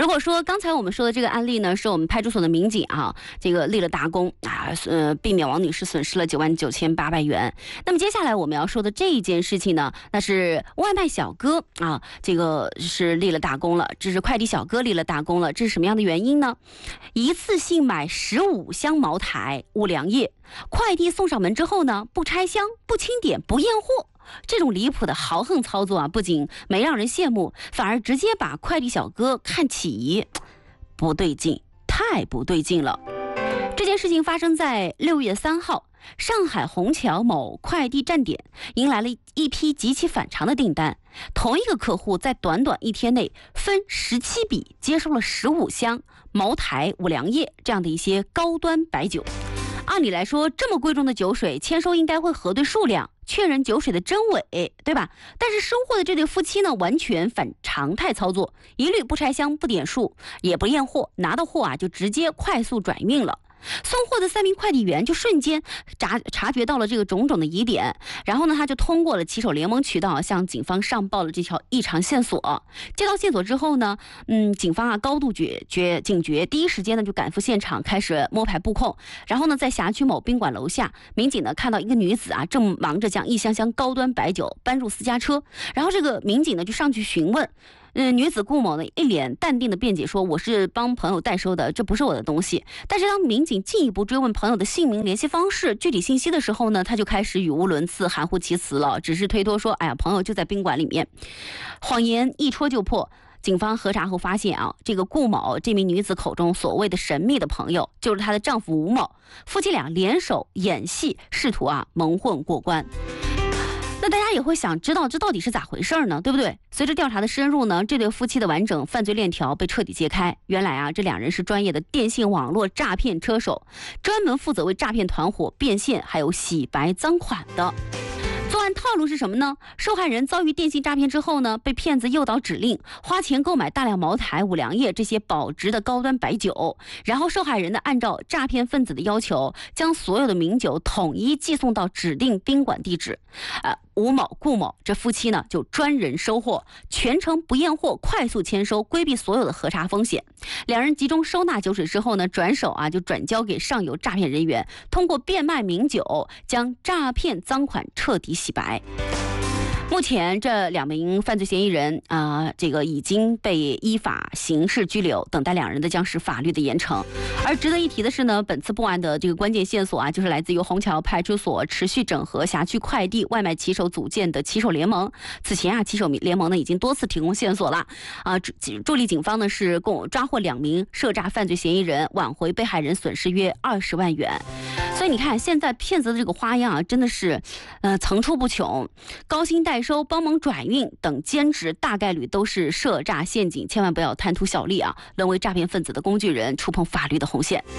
如果说刚才我们说的这个案例呢，是我们派出所的民警啊，这个立了大功啊，避免王女士损失了99800元。那么接下来我们要说的这一件事情呢，那是外卖小哥啊，这个是立了大功了，这是快递小哥立了大功了。这是什么样的原因呢？一次性买15箱茅台、5粮液，快递送上门之后呢，不拆箱、不清点、不验货。这种离谱的豪横操作啊，不仅没让人羡慕，反而直接把快递小哥看起疑，不对劲，太不对劲了。这件事情发生在6月3号，上海虹桥某快递站点迎来了一批极其反常的订单。同一个客户在短短1天内分17笔接收了15箱茅台、5粮液这样的一些高端白酒。按理来说，这么贵重的酒水，签收应该会核对数量，确认酒水的真伪，对吧？但是收货的这对夫妻呢，完全反常态操作，一律不拆箱、不点数，也不验货，拿到货啊就直接快速转运了。送货的3名快递员就瞬间察觉到了这个种种的疑点，然后呢，他就通过了骑手联盟渠道向警方上报了这条异常线索。接到线索之后呢，警方啊高度警觉，第一时间呢就赶赴现场开始摸排布控。然后呢，在辖区某宾馆楼下，民警呢看到一个女子啊正忙着将一箱箱高端白酒搬入私家车，然后这个民警呢就上去询问。女子顾某呢一脸淡定的辩解说，我是帮朋友代收的，这不是我的东西。但是当民警进一步追问朋友的姓名、联系方式、具体信息的时候呢，他就开始语无伦次、含糊其辞了，只是推脱说，哎呀，朋友就在宾馆里面。谎言一戳就破。警方核查后发现啊，这个顾某这名女子口中所谓的神秘的朋友，就是她的丈夫吴某，夫妻俩联手演戏，试图蒙混过关。那大家也会想知道这到底是咋回事呢，对不对？随着调查的深入呢，这对夫妻的完整犯罪链条被彻底揭开。原来这两人是专业的电信网络诈骗车手，专门负责为诈骗团伙变现还有洗白赃款的。作案套路是什么呢？受害人遭遇电信诈骗之后呢，被骗子诱导指令，花钱购买大量茅台、5粮液这些保值的高端白酒，然后受害人呢按照诈骗分子的要求，将所有的名酒统一寄送到指定宾馆地址。吴某、顾某这夫妻呢就专人收货，全程不验货，快速签收，规避所有的核查风险。两人集中收纳酒水之后呢，转手就转交给上游诈骗人员，通过变卖名酒将诈骗赃款彻底洗白。目前这2名犯罪嫌疑人这个已经被依法刑事拘留，等待两人的将是法律的严惩。而值得一提的是呢，本次破案的这个关键线索就是来自于虹桥派出所持续整合辖区快递外卖骑手组建的骑手联盟。此前骑手联盟呢已经多次提供线索了助力警方呢是共抓获2名涉诈犯罪嫌疑人，挽回被害人损失约20万元。所以你看，现在骗子的这个花样真的是层出不穷，高薪代收、帮忙转运等兼职大概率都是涉诈陷阱，千万不要贪图小利沦为诈骗分子的工具人，触碰法律的红线。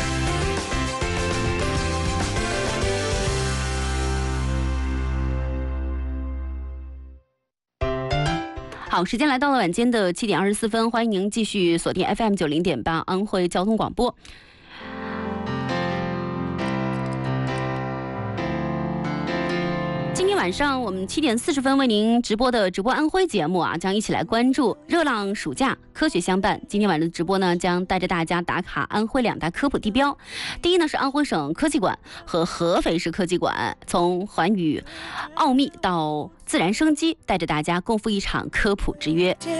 好，时间来到了晚间的7点24分，欢迎您继续锁定 FM 90.8安徽交通广播。今天晚上我们7点40分为您直播的直播安徽节目将一起来关注热浪暑假科学相伴。今天晚上的直播呢，将带着大家打卡安徽2大科普地标。第一呢是安徽省科技馆和合肥市科技馆，从寰宇奥秘到自然生机，带着大家共赴一场科普之约。